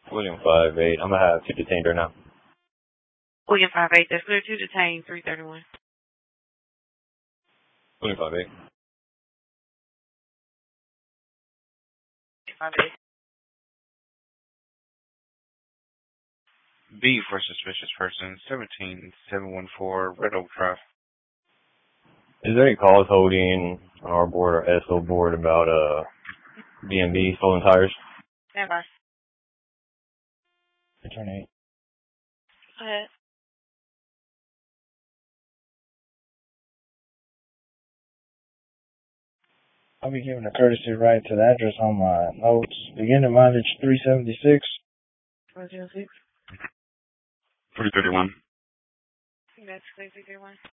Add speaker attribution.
Speaker 1: William 5-8. I'm going to have 2 detained right now.
Speaker 2: William 5-8, that's clear 2 detained, 331.
Speaker 1: William 5-8.
Speaker 2: 5-8.
Speaker 3: B for suspicious person, 17714 Red Oak Drive.
Speaker 1: Is there any calls holding on our board or SO board about BMB stolen tires?
Speaker 2: Stand by.
Speaker 1: Return 8.
Speaker 2: Go ahead.
Speaker 4: I'll be giving a courtesy ride to the address on my notes. Beginning mileage 376.
Speaker 2: 406.
Speaker 3: 331.
Speaker 2: That's clear 331.